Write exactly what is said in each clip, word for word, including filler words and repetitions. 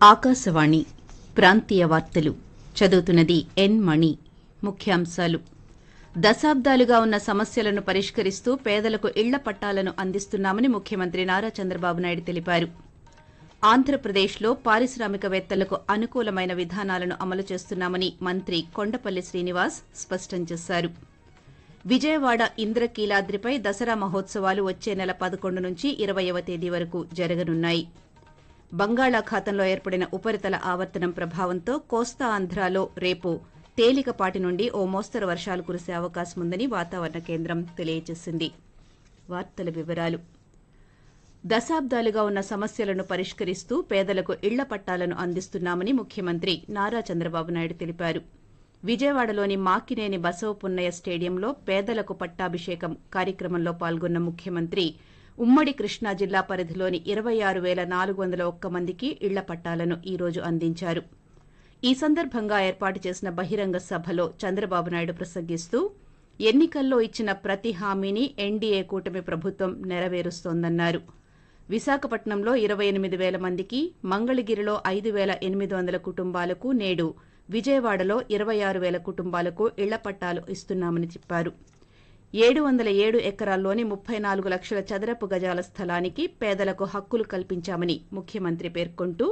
ఆకాశవాణి ప్రాంతీయ వార్తలు చదువుతున్నది ఎన్ మణి. ముఖ్యాంశాలు: దశాబ్దాలుగా ఉన్న సమస్యలను పరిష్కరిస్తూ పేదలకు ఇళ్ల పట్టాలను అందిస్తున్నామని ముఖ్యమంత్రి నారా చంద్రబాబు నాయుడు తెలిపారు. ఆంధ్రప్రదేశ్లో పారిశ్రామికవేత్తలకు అనుకూలమైన విధానాలను అమలు చేస్తున్నామని మంత్రి కొండపల్లి శ్రీనివాస్ స్పష్టం చేశారు. విజయవాడ ఇంద్రకీలాద్రిపై దసరా మహోత్సవాలు వచ్చే నెల పదకొండు నుంచి ఇరవైవ తేదీ వరకు జరగనున్నాయి. బంగాళాఖాతంలో ఏర్పడిన ఉపరితల ఆవర్తనం ప్రభావంతో కోస్తా ఆంధ్రాలో రేపు తేలికపాటి నుండి ఓ మోస్తరు వర్షాలు కురిసే అవకాశం ఉందని వాతావరణ కేంద్రం తెలియజేసింది. వార్తల వివరాలు: దశాబ్దాలుగా ఉన్న సమస్యలను పరిష్కరిస్తూ పేదలకు ఇళ్ల పట్టాలను అందిస్తున్నామని ముఖ్యమంత్రి నారా చంద్రబాబు నాయుడు తెలిపారు. విజయవాడలోని మాకినేని బసవపున్నయ్య స్టేడియంలో పేదలకు పట్టాభిషేకం కార్యక్రమంలో పాల్గొన్న ముఖ్యమంత్రి ఉమ్మడి కృష్ణా జిల్లా పరిధిలోని ఇరవై ఆరు పేల నాలుగు వందల ఒక్క మందికి ఇళ్ల పట్టాలను ఈ రోజు అందించారు. ఈ సందర్భంగా ఏర్పాటు చేసిన బహిరంగ సభలో చంద్రబాబు నాయుడు ప్రసంగిస్తూ ఎన్నికల్లో ఇచ్చిన ప్రతి హామీని ఎన్డీఏ కూటమి ప్రభుత్వం నెరవేరుస్తోందన్నారు. విశాఖపట్నంలో ఇరవై ఎనిమిది పేల మందికి, మంగళగిరిలో ఐదు పేల ఎనిమిది వందల కుటుంబాలకు, నేడు విజయవాడలో ఇరవై ఆరు పేల కుటుంబాలకు ఇళ్ల పట్టాలు ఇస్తున్నామని చెప్పారు. ఏడు వందల ఏడు ఎకరాల్లోని ముప్పై నాలుగు లక్షల చదరపు గజాల స్థలానికి పేదలకు హక్కులు కల్పించామని ముఖ్యమంత్రి పేర్కొంటూ,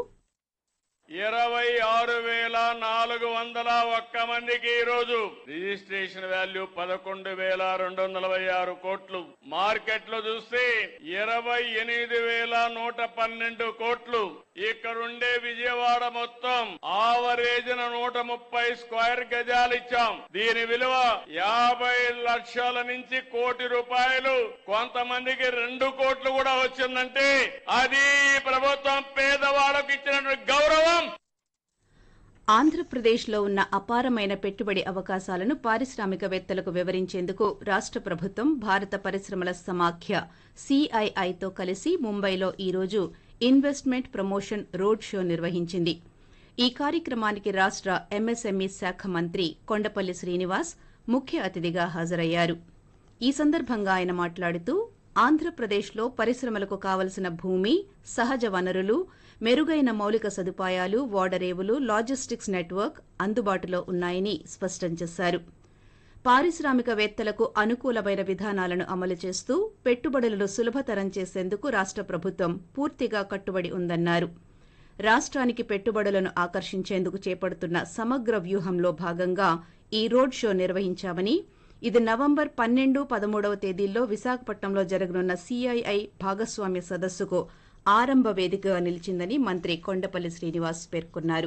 ఇరవై ఆరు వేల నాలుగు వందల ఒక్క మందికి ఈ రోజు రిజిస్ట్రేషన్ వాల్యూ పదకొండు వేల రెండు వందల నలభై ఆరు కోట్లు. మార్కెట్ లో చూస్తే ఇరవై ఎనిమిది వేల నూట పన్నెండు కోట్లు. ఇక్కడుండే విజయవాడ మొత్తం ఆవరేజ్న నూట ముప్పై స్క్వేర్ గజాలు ఇచ్చాం. దీని విలువ యాభై లక్షల నుంచి కోటి రూపాయలు. కొంతమందికి రెండు కోట్లు కూడా వచ్చిందంటే అది ప్రభుత్వం పేదవాళ్ళకు ఇచ్చినటువంటి గౌరవం. ఆంధ్రప్రదేశ్లో ఉన్న అపారమైన పెట్టుబడి అవకాశాలను పారిశ్రామికవేత్తలకు వివరించేందుకు రాష్ట ప్రభుత్వం భారత పరిశ్రమల సమాఖ్య సీఐఐతో కలిసి ముంబైలో ఈ రోజు ఇన్వెస్ట్మెంట్ ప్రమోషన్ రోడ్ షో నిర్వహించింది. ఈ కార్యక్రమానికి రాష్ట ఎంఎస్ఎంఈ శాఖ మంత్రి కొండపల్లి శ్రీనివాస్ ముఖ్య అతిథిగా హాజరయ్యారు. ఈ సందర్భంగా ఆయన మాట్లాడుతూ ఆంధ్రప్రదేశ్లో పరిశ్రమలకు కావలసిన భూమి, సహజ వనరులు, మెరుగైన మౌలిక సదుపాయాలు, ఓడరేవులు, లాజిస్టిక్స్ నెట్వర్క్ అందుబాటులో ఉన్నాయని స్పష్టం చేశారు. పారిశ్రామికవేత్తలకు అనుకూలమైన విధానాలను అమలు చేస్తూ పెట్టుబడులను సులభతరం చేసేందుకు రాష్ట ప్రభుత్వం పూర్తిగా కట్టుబడి ఉందన్నారు. రాష్ట్రానికి పెట్టుబడులను ఆకర్షించేందుకు చేపడుతున్న సమగ్ర వ్యూహంలో భాగంగా ఈ రోడ్ షో నిర్వహించామని, ఇది నవంబర్ పన్నెండు పదమూడవ తేదీల్లో విశాఖపట్నంలో జరగనున్న సీఐఐ భాగస్వామ్య సదస్సుకు ఆరంభ వేదికగా నిలిచిందని మంత్రి కొండపల్లి శ్రీనివాస్ పేర్కొన్నారు.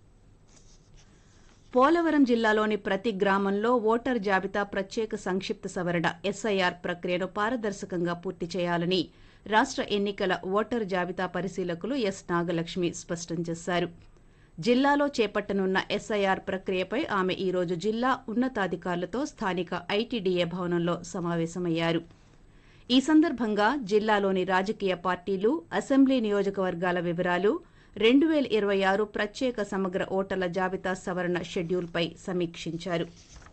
పోలవరం జిల్లాలోని ప్రతి గ్రామంలో ఓటర్ జాబితా ప్రత్యేక సంక్షిప్త సవరణ ఎస్ఐఆర్ ప్రక్రియను పారదర్శకంగా పూర్తి చేయాలని రాష్ట ఎన్నికల ఓటర్ జాబితా పరిశీలకులు ఎస్ నాగలక్ష్మి స్పష్టం చేశారు. జిల్లాలో చేపట్టనున్న ఎస్ఐఆర్ ప్రక్రియపై ఆమె ఈ రోజు జిల్లా ఉన్నతాధికారులతో స్థానిక ఐటీడీఏ భవనంలో సమావేశమయ్యారు. ఈ సందర్భంగా జిల్లాలోని రాజకీయ పార్టీలు, అసెంబ్లీ నియోజకవర్గాల వివరాలు, రెండు పేల ఇరవై ఆరు ప్రత్యేక సమగ్ర ఓటర్ల జాబితా సవరణ షెడ్యూల్పై సమీక్షించారు.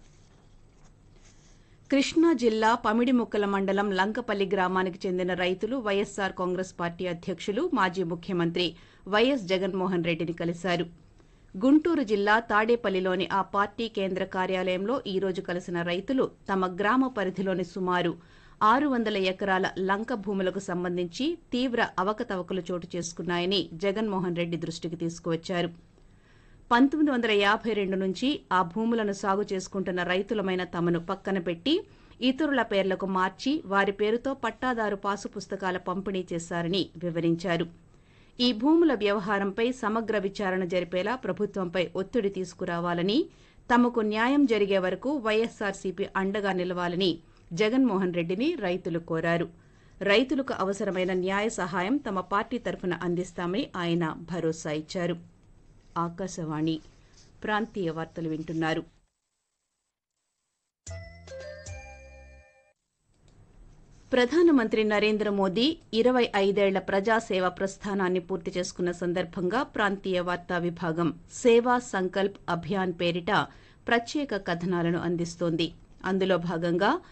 కృష్ణా జిల్లా పమిడిముక్కల మండలం లంకపల్లి గ్రామానికి చెందిన రైతులు వైఎస్సార్ కాంగ్రెస్ పార్టీ అధ్యకులు, మాజీ ముఖ్యమంత్రి వైఎస్ జగన్మోహన్ రెడ్డిని కలిశారు. గుంటూరు జిల్లా తాడేపల్లిలోని ఆ పార్టీ కేంద్ర కార్యాలయంలో ఈ రోజు కలిసిన రైతులు తమ గ్రామ పరిధిలోని సుమారు ఆరు వందల ఎకరాల లంక భూములకు సంబంధించి తీవ్ర అవకతవకలు చోటు చేసుకున్నాయని జగన్మోహన్ రెడ్డి దృష్టికి తీసుకువచ్చారు. పంతొమ్మిది వందల యాభై రెండు నుంచి ఆ భూములను సాగు చేసుకుంటున్న రైతులమైన తమను పక్కన పెట్టి ఇతరుల పేర్లకు మార్చి వారి పేరుతో పట్టాదారు పాసు పుస్తకాల పంపిణీ చేశారని వివరించారు. ఈ భూముల వ్యవహారంపై సమగ్ర విచారణ జరిపేలా ప్రభుత్వంపై ఒత్తిడి తీసుకురావాలని, తమకు న్యాయం జరిగే వరకు వైఎస్సార్సీపీ అండగా నిలవాలని జగన్మోహన్ రెడ్డిని రైతులు కోరారు. రైతులకు అవసరమైన న్యాయ సహాయం తమ పార్టీ తరఫున అందిస్తామని ఆయన భరోసా ఇచ్చారు. ఆకాశవాణి ప్రాంతీయ వార్తలు వింటున్నారు. ప్రధానమంత్రి నరేంద్ర మోదీ ఇరవై ఐదేళ్ల ప్రజాసేవ ప్రస్థానాన్ని పూర్తి చేసుకున్న సందర్భంగా ప్రాంతీయ వార్తా విభాగం సేవా సంకల్ప్ అభియాన్ పేరిట ప్రత్యేక కథనాలను అందిస్తోంది. అందులో భాగంగా